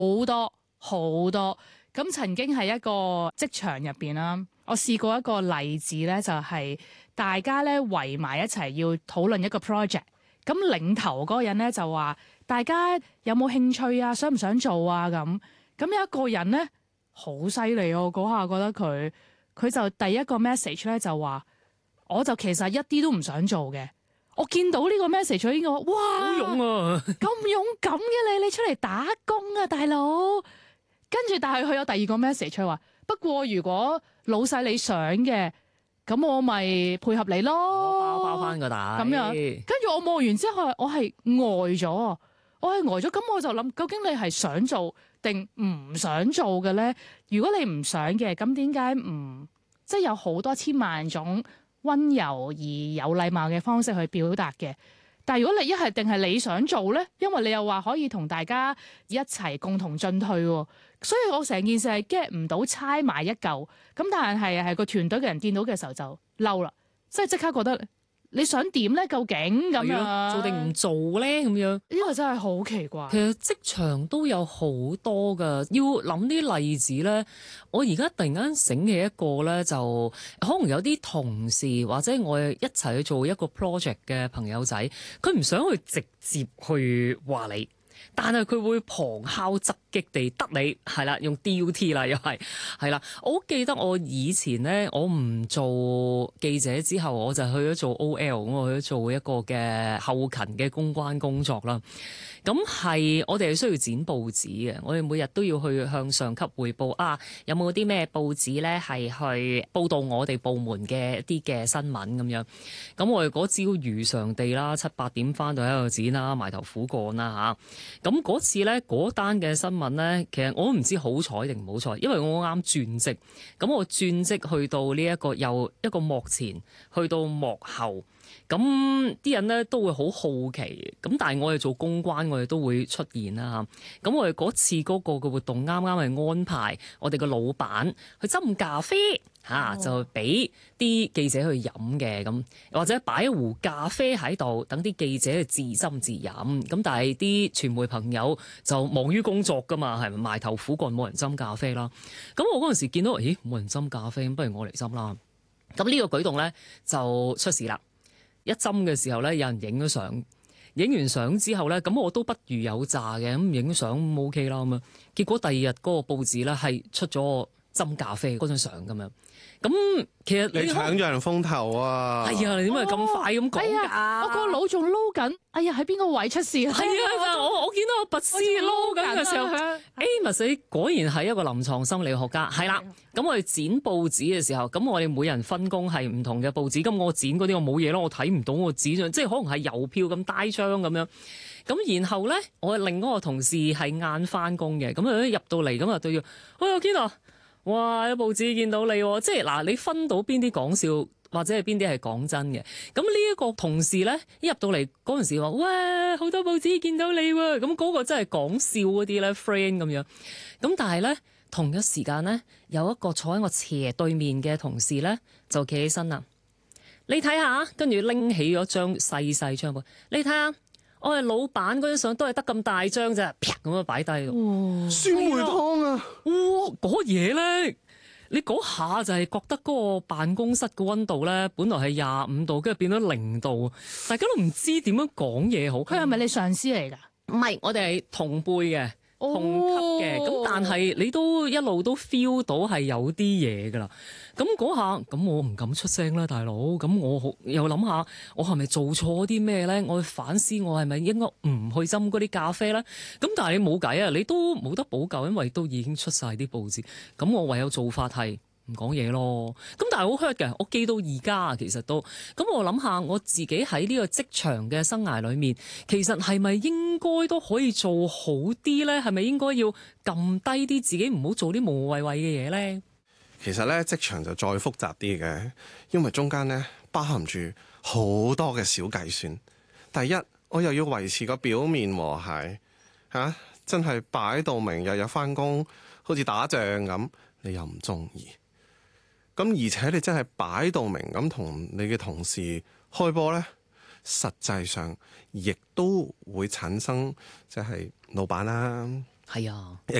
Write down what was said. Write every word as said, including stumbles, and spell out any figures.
多好多。咁曾經係一個職場入邊啦，我試過一個例子咧，就係大家咧圍埋一齊要討論一個 project。咁領頭嗰個人咧就話：大家有冇興趣啊？想唔想做啊？咁咁有一個人咧好犀利哦！嗰下覺得佢佢就第一個 message 咧就話：我就其實一啲都唔想做嘅。我見到呢個 message 已經話：哇， 好勇啊！ 咁勇敢嘅你，你出嚟打工啊，大佬！跟住，但係佢有第二個 message 佢話：不過如果老細你想嘅，咁我咪配合你咯， 包包翻個底咁樣。跟住我望完之後，我係呆咗，我係呆咗。咁我就諗，究竟你係想做定唔想做嘅咧？如果你唔想嘅，咁點解唔即係有好多千萬種溫柔而有禮貌嘅方式去表達嘅？但係如果你一係定係你想做咧，因為你又話可以同大家一齊共同進退喎，所以我成件事係 get 唔到猜埋一嚿，咁但係係係個團隊嘅人見到嘅時候就嬲啦，即係即刻覺得你想點咧？究竟咁樣做定唔做咧？咁樣呢個真係好奇怪。 其實職場都有好多噶，要諗啲例子咧。我而家突然間醒起一個咧，就可能有啲同事或者我一齊去做一個 project 嘅朋友仔，佢唔想去直接去話你。但係佢會旁敲側擊地得你係啦，用 D U T 啦，又係係啦。我好記得我以前咧，我唔做記者之後，我就去咗做 O L， 我去咗做一個嘅後勤嘅公關工作啦。咁係我哋係需要剪報紙嘅，我哋每日都要去向上級匯報啊，有冇啲咩報紙咧係去報導我哋部門嘅一啲嘅新聞咁樣。咁我哋嗰朝如常地啦，七八點翻到喺度剪啦，埋頭苦幹啦嚇。咁嗰次咧，嗰單嘅新聞咧，其實我都唔知好彩定唔好彩，因為我啱轉職，咁我轉職去到呢一個由一個幕前去到幕後。咁啲人咧都會好好奇，咁但係我哋做公關，我哋都會出現啦嚇。咁我哋嗰次嗰個嘅活動啱啱係安排我哋嘅老闆去斟咖啡嚇，哦、就俾啲記者去飲嘅咁，或者擺一壺咖啡喺度，等啲記者去自斟自飲。咁但係啲傳媒朋友就忙於工作㗎嘛，係咪埋頭苦幹，冇人斟咖啡啦。咁我嗰陣時見到，咦冇人斟咖啡，不如我嚟斟啦。咁呢個舉動咧就出事啦。一針嘅時候咧，有人影咗相，影完相之後咧，咁我都不如有詐嘅，咁影相咁 OK 啦咁樣。結果第二日嗰個報紙咧係出咗斟咖啡嗰張相咁樣。咁其實你， 你搶咗人風頭啊！ 係啊，你點解咁快咁講㗎？ 哎呀，我個腦仲撈緊，哎呀喺邊個位出事啊？ 係啊，我我見到個拔絲撈緊嘅時候，Amos 你果然係一個臨床心理學家，係啦。咁我哋剪報紙嘅時候，咁我哋每人分工係唔同嘅報紙。咁我剪嗰啲我冇嘢咯，我睇唔到我紙上，即係可能係郵票咁呆張咁樣。咁然後咧，我另一個同事係晏翻工嘅，咁啊入到嚟咁啊對住，喂阿 Ken 啊！哇！有報紙見到你喎，即係嗱，你分到邊啲講笑，或者係邊啲係講真嘅。咁呢一個同事咧，一入到嚟嗰陣時話，哇，好多報紙見到你喎。咁嗰個真係講笑嗰啲咧 friend 咁樣。咁但係咧，同一時間咧，有一個坐喺我斜對面嘅同事咧，就企起身啦。你睇下，跟住拎起咗張細細張報，你睇下。我係老闆嗰張相都係得咁大張啫，啪咁樣擺低度。 酸梅湯啊！ 哇，嗰嘢咧，你嗰下就係覺得嗰個辦公室嘅溫度咧，本來係廿五度，跟住變咗零度，大家都唔知點樣講嘢好。 佢係咪你上司嚟㗎？ 唔係，我哋係同輩嘅。同級嘅，咁但係你都一路都 feel 到係有啲嘢㗎啦。咁嗰下，咁我唔敢出聲啦，大佬。咁我好又諗下，我係咪做錯啲咩咧？我去反思，我係咪應該唔去斟嗰啲咖啡咧？咁但係你冇計啊，你都冇得補救，因為都已經出晒啲報紙。咁我唯有做法係唔講嘢咯。咁但係好 hurt 嘅，我記到而家其實都。咁我諗下我自己喺呢個職場嘅生涯裏面，其實係咪應該都可以做好啲咧？係咪應該要撳低啲自己，唔好做啲無謂謂嘅嘢咧？ 其實咧，職場就再複雜啲嘅，因為中間咧包含住好多嘅小計算。第一，我又要維持個表面和諧嚇、啊，真係擺到明日日返工，好似打仗咁，你又唔中意。咁而且你真係擺到明咁同你嘅同事開波咧，實際上亦都會產生即係老闆啦、 係啊， 亦